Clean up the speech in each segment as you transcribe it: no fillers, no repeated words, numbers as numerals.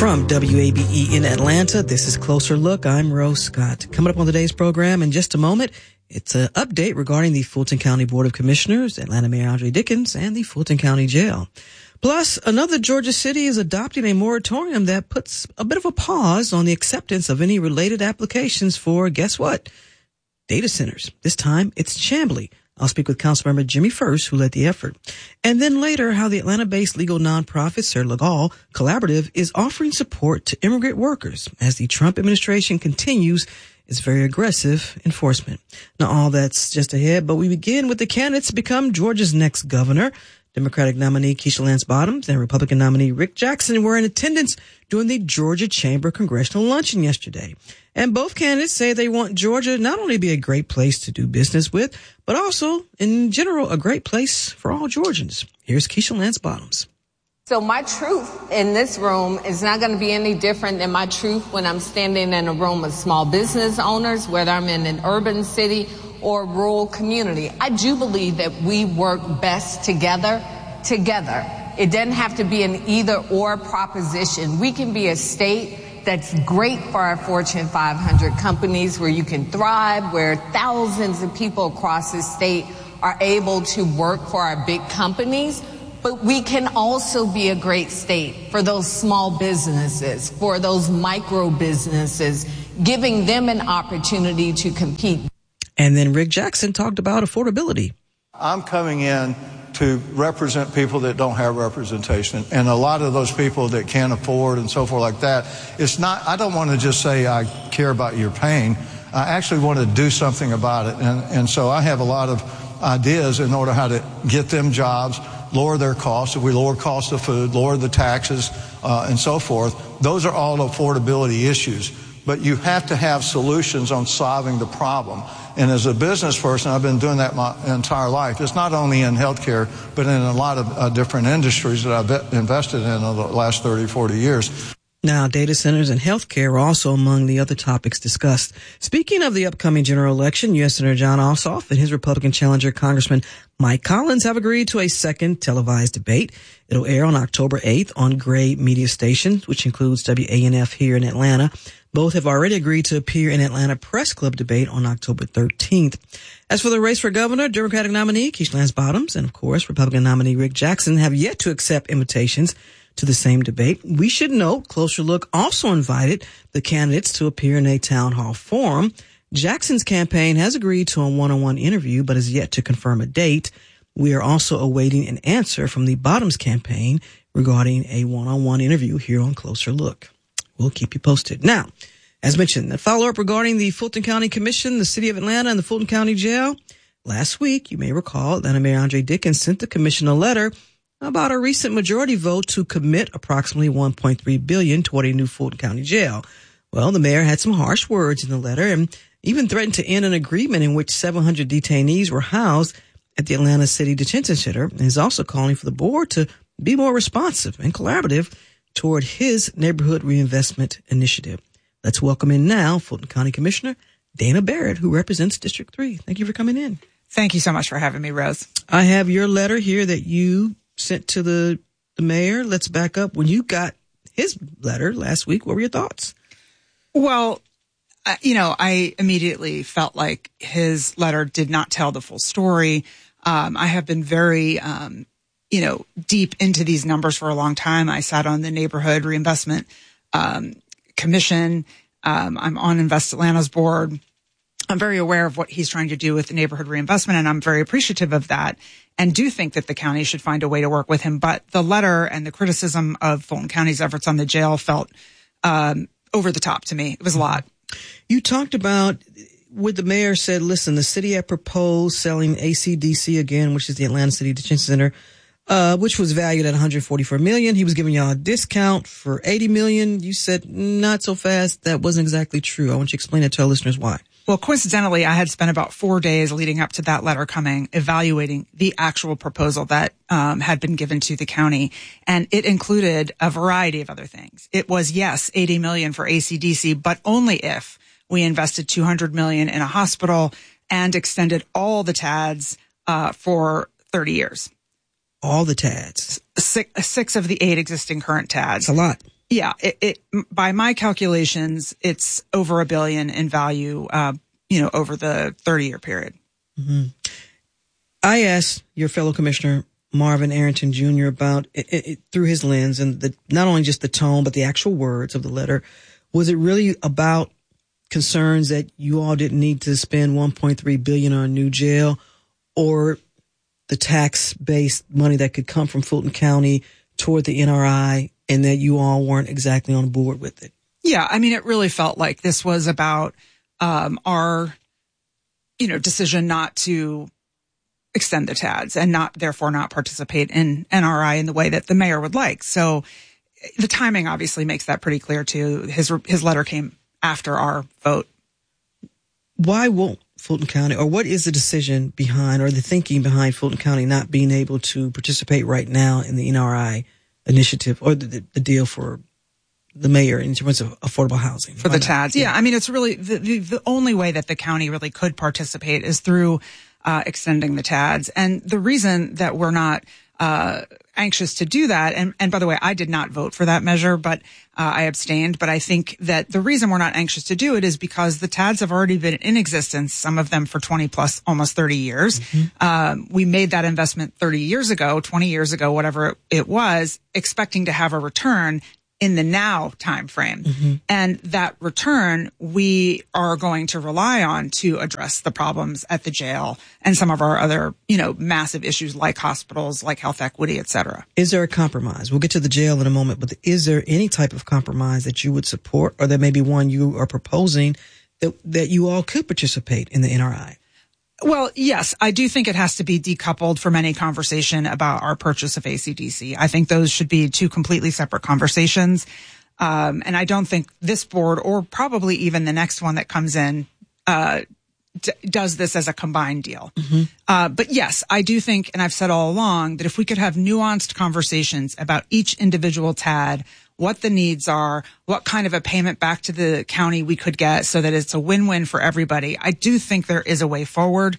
From WABE in Atlanta, this is Closer Look. I'm Rose Scott. Coming up on today's program in just a moment, it's an update regarding the Fulton County Board of Commissioners, Atlanta Mayor Andre Dickens, and the Fulton County Jail. Plus, another Georgia city is adopting a moratorium that puts a bit of a pause on the acceptance of any related applications for, guess what? Data centers. This time, it's Chamblee. I'll speak with Councilmember Jimmy First, who led the effort. And then later, how the Atlanta-based legal nonprofit Sir Legal Collaborative is offering support to immigrant workers as the Trump administration continues its very aggressive enforcement. Now, all that's just ahead, but we begin with the candidates to become Georgia's next governor. Democratic nominee Keisha Lance Bottoms and Republican nominee Rick Jackson were in attendance during the Georgia Chamber Congressional Luncheon yesterday. And both candidates say they want Georgia not only to be a great place to do business with, but also, in general, a great place for all Georgians. Here's Keisha Lance Bottoms. So my truth in this room is not going to be any different than my truth when I'm standing in a room with small business owners, whether I'm in an urban city or rural community. I do believe that we work best together. It doesn't have to be an either or proposition. We can be a state that's great for our Fortune 500 companies, where you can thrive, where thousands of people across the state are able to work for our big companies. But we can also be a great state for those small businesses, for those micro businesses, giving them an opportunity to compete. And then Rick Jackson talked about affordability. I'm coming in to represent people that don't have representation, and a lot of those people that can't afford and so forth like that. It's not, I don't want to just say I care about your pain. I actually want to do something about it. And so I have a lot of ideas in order how to get them jobs, lower their costs. If we lower costs of food, lower the taxes, and so forth, those are all affordability issues. But you have to have solutions on solving the problem. And as a business person, I've been doing that my entire life. It's not only in healthcare, but in a lot of different industries that I've invested in over the last 30, 40 years. Now, data centers and healthcare are also among the other topics discussed. Speaking of the upcoming general election, U.S. Senator Jon Ossoff and his Republican challenger, Congressman Mike Collins, have agreed to a second televised debate. It'll air on October 8th on Gray Media Stations, which includes WANF here in Atlanta. Both have already agreed to appear in Atlanta Press Club debate on October 13th. As for the race for governor, Democratic nominee Keisha Lance Bottoms and, of course, Republican nominee Rick Jackson have yet to accept invitations to the same debate. We should note Closer Look also invited the candidates to appear in a town hall forum. Jackson's campaign has agreed to a one-on-one interview, but has yet to confirm a date. We are also awaiting an answer from the Bottoms campaign regarding a one-on-one interview here on Closer Look. We'll keep you posted. Now, as mentioned, the follow-up regarding the Fulton County Commission, the City of Atlanta, and the Fulton County Jail. Last week, you may recall, Atlanta Mayor Andre Dickens sent the commission a letter about a recent majority vote to commit approximately $1.3 billion toward a new Fulton County Jail. Well, the mayor had some harsh words in the letter and even threatened to end an agreement in which 700 detainees were housed at the Atlanta City Detention Center, and is also calling for the board to be more responsive and collaborative toward his neighborhood reinvestment initiative. Let's welcome in now Fulton County Commissioner Dana Barrett, who represents District 3. Thank you for coming in. Thank you so much for having me, Rose. I have your letter here that you sent to the mayor. Let's back up. When you got his letter last week, what were your thoughts? Well, I immediately felt like his letter did not tell the full story. I have been very, deep into these numbers for a long time. I sat on the Neighborhood Reinvestment Commission. I'm on Invest Atlanta's board. I'm very aware of what he's trying to do with the neighborhood reinvestment, and I'm very appreciative of that and do think that the county should find a way to work with him. But the letter and the criticism of Fulton County's efforts on the jail felt over the top to me. It was a lot. You talked about what the mayor said, listen, the city had proposed selling ACDC again, which is the Atlanta City Detention Center, which was valued at $144 million. He was giving y'all a discount for $80 million. You said not so fast. That wasn't exactly true. I want you to explain that to our listeners why. Well, coincidentally, I had spent about 4 days leading up to that letter coming, evaluating the actual proposal that had been given to the county. And it included a variety of other things. It was, yes, $80 million for ACDC, but only if we invested $200 million in a hospital and extended all the TADs for 30 years. All the TADs? 6 of the 8 existing current TADs. That's a lot. Yeah, it by my calculations, it's over $1 billion in value, over the 30-year period. Mm-hmm. I asked your fellow commissioner, Marvin Arrington Jr., about it through his lens and not only just the tone, but the actual words of the letter. Was it really about concerns that you all didn't need to spend $1.3 billion on a new jail, or the tax-based money that could come from Fulton County toward the NRI, and that you all weren't exactly on board with it? Yeah, I mean, it really felt like this was about our, decision not to extend the TADs and therefore not participate in NRI in the way that the mayor would like. So the timing obviously makes that pretty clear too. His letter came after our vote. Why won't Fulton County, or what is the decision behind, or the thinking behind Fulton County not being able to participate right now in the NRI initiative, or the deal for the mayor in terms of affordable housing? For the TADs. Yeah. I mean, it's really the only way that the county really could participate is through extending the TADs. And the reason that we're not anxious to do that, and by the way, I did not vote for that measure, but I abstained. But I think that the reason we're not anxious to do it is because the TADs have already been in existence, some of them for 20 plus, almost 30 years. Mm-hmm. We made that investment 30 years ago, 20 years ago, whatever it was, expecting to have a return in the now time frame. Mm-hmm. And that return we are going to rely on to address the problems at the jail and some of our other, massive issues like hospitals, like health equity, et cetera. Is there a compromise? We'll get to the jail in a moment, but is there any type of compromise that you would support, or that maybe one you are proposing that you all could participate in the NRI? Well, yes, I do think it has to be decoupled from any conversation about our purchase of ACDC. I think those should be two completely separate conversations. And I don't think this board, or probably even the next one that comes in, does this as a combined deal. Mm-hmm. But yes, I do think, and I've said all along, that if we could have nuanced conversations about each individual TAD, what the needs are, what kind of a payment back to the county we could get so that it's a win-win for everybody, I do think there is a way forward.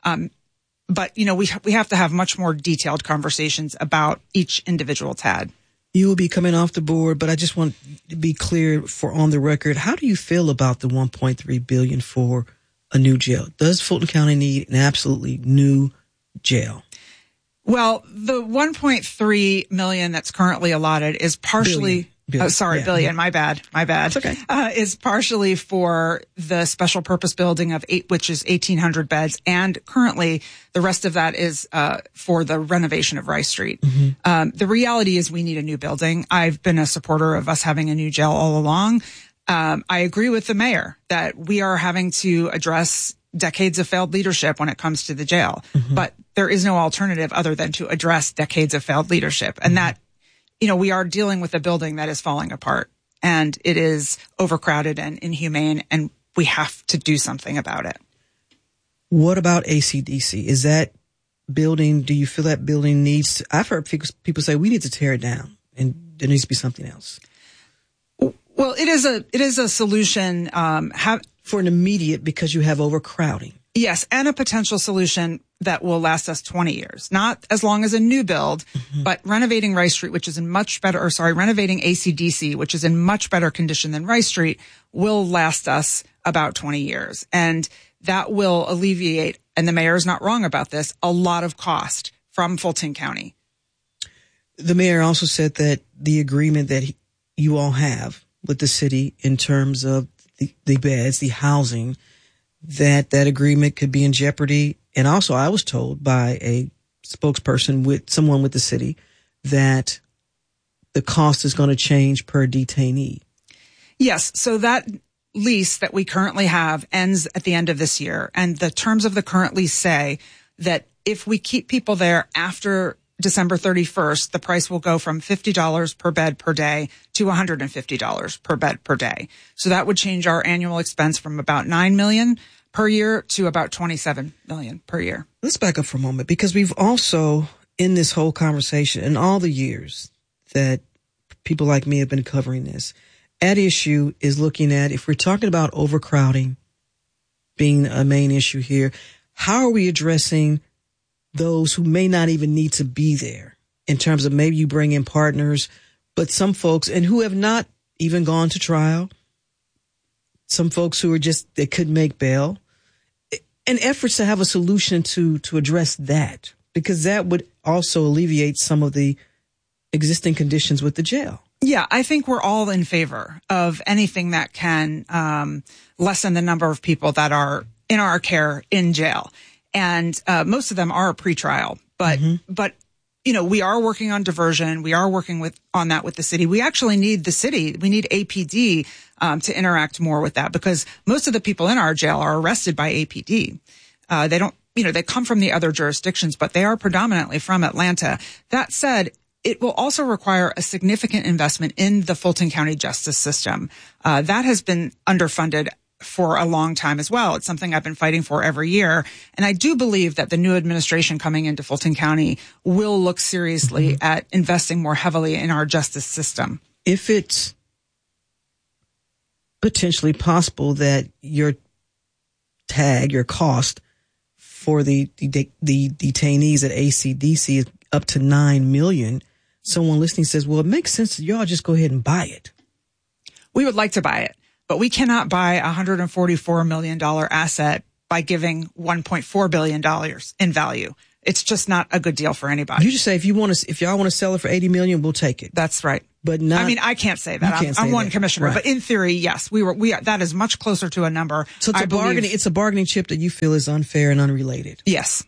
But, we have to have much more detailed conversations about each individual TAD. You will be coming off the board, but I just want to be clear for on the record. How do you feel about the $1.3 billion for a new jail? Does Fulton County need an absolutely new jail? Well, the $1.3 million that's currently allotted is partially billion. My bad. It's okay. Is partially for the special purpose building which is 1,800 beds, and currently the rest of that is for the renovation of Rice Street. Mm-hmm. The reality is we need a new building. I've been a supporter of us having a new jail all along. I agree with the mayor that we are having to address decades of failed leadership when it comes to the jail. Mm-hmm. But there is no alternative other than to address decades of failed leadership. And that, we are dealing with a building that is falling apart, and it is overcrowded and inhumane, and we have to do something about it. What about ACDC? Is that building, do you feel that building needs, I've heard people say we need to tear it down and there needs to be something else. Well, it is a solution, for an immediate, because you have overcrowding. Yes, and a potential solution that will last us 20 years. Not as long as a new build, mm-hmm. but renovating Rice Street, which is renovating ACDC, which is in much better condition than Rice Street, will last us about 20 years. And that will alleviate, and the mayor is not wrong about this, a lot of cost from Fulton County. The mayor also said that the agreement that you all have with the city in terms of the beds, the housing, that agreement could be in jeopardy. And also I was told by a spokesperson with someone with the city that the cost is going to change per detainee. Yes. So that lease that we currently have ends at the end of this year. And the terms of the current lease say that if we keep people there after December 31st, the price will go from $50 per bed per day to $150 per bed per day. So that would change our annual expense from about $9 million per year to about $27 million per year. Let's back up for a moment, because we've also, in this whole conversation, in all the years that people like me have been covering this, at issue is looking at, if we're talking about overcrowding being a main issue here, how are we addressing those who may not even need to be there, in terms of maybe you bring in partners But some folks, and who have not even gone to trial, some folks who are they couldn't make bail, and efforts to have a solution to address that, because that would also alleviate some of the existing conditions with the jail. Yeah, I think we're all in favor of anything that can lessen the number of people that are in our care in jail. And most of them are pretrial. But we are working on diversion. We are working on that with the city. We actually need the city. We need APD to interact more with that, because most of the people in our jail are arrested by APD. They don't, they come from the other jurisdictions, but they are predominantly from Atlanta. That said, it will also require a significant investment in the Fulton County justice system. That has been underfunded for a long time as well. It's something I've been fighting for every year. And I do believe that the new administration coming into Fulton County will look seriously at investing more heavily in our justice system. If it's potentially possible that your cost for the detainees at ACDC is up to $9 million, someone listening says, well, it makes sense that y'all just go ahead and buy it. We would like to buy it, but we cannot buy a $144 million asset by giving $1.4 billion in value. It's just not a good deal for anybody. You just say, if y'all want to sell it for $80 million, we'll take it. That's right. But not, I mean, I can't say that. I'm one commissioner, right. But in theory, yes, that is much closer to a number. So it's a bargaining chip that you feel is unfair and unrelated. Yes.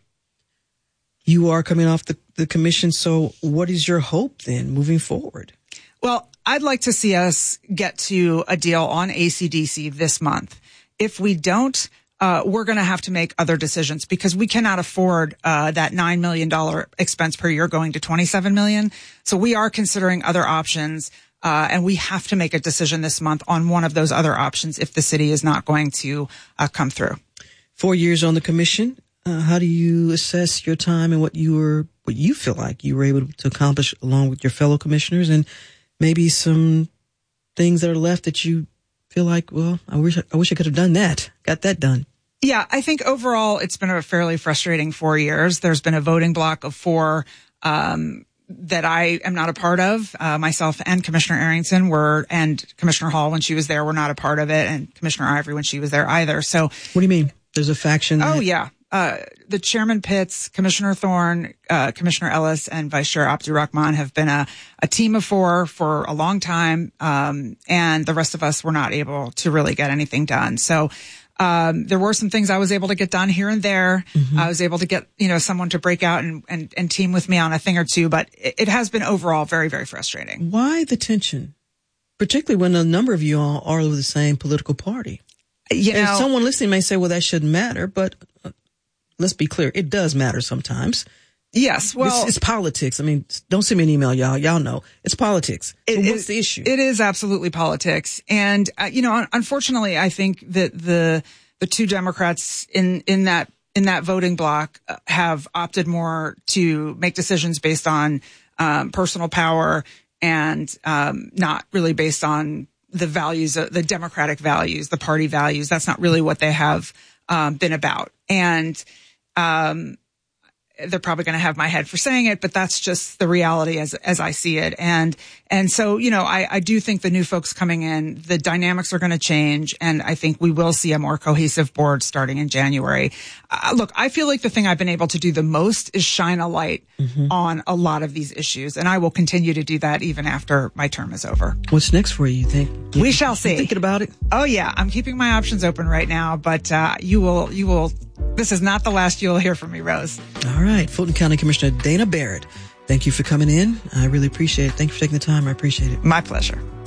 You are coming off the commission. So what is your hope then moving forward? Well, I'd like to see us get to a deal on ACDC this month. If we don't, we're going to have to make other decisions, because we cannot afford that $9 million expense per year going to $27 million. So we are considering other options, and we have to make a decision this month on one of those other options if the city is not going to come through. 4 years on the commission. How do you assess your time and what you feel like you were able to accomplish along with your fellow commissioners, and maybe some things that are left that you feel like, well, I wish I could have got that done? Yeah, I think overall it's been a fairly frustrating 4 years. There's been a voting block of 4 that I am not a part of. Myself and Commissioner Arrington and Commissioner Hall, when she was there, were not a part of it, and Commissioner Ivory, when she was there, either. So, what do you mean? There's a faction? Oh, yeah. The Chairman Pitts, Commissioner Thorne, Commissioner Ellis, and Vice Chair Abdurrahman have been a team of 4 for a long time. And the rest of us were not able to really get anything done. So, there were some things I was able to get done here and there. I was able to get, someone to break out and team with me on a thing or two, but it has been overall very, very frustrating. Why the tension? Particularly when a number of you all are of the same political party. And someone listening may say, well, that shouldn't matter, but let's be clear. It does matter sometimes. Yes. Well, it's politics. I mean, don't send me an email, y'all. Y'all know it's politics. What's the issue? It is absolutely politics. And, unfortunately, I think that the 2 Democrats in that voting block have opted more to make decisions based on, personal power and, not really based on the values, the democratic values, the party values. That's not really what they have, been about. And, they're probably going to have my head for saying it, but that's just the reality as I see it. And so, I do think the new folks coming in, the dynamics are going to change. And I think we will see a more cohesive board starting in January. Look, I feel like the thing I've been able to do the most is shine a light on a lot of these issues. And I will continue to do that even after my term is over. What's next for you think? We shall see. Thinking about it? Oh yeah. I'm keeping my options open right now, but, you will, this is not the last you'll hear from me, Rose. All right. Fulton County Commissioner Dana Barrett, thank you for coming in. I really appreciate it. Thank you for taking the time. I appreciate it. My pleasure.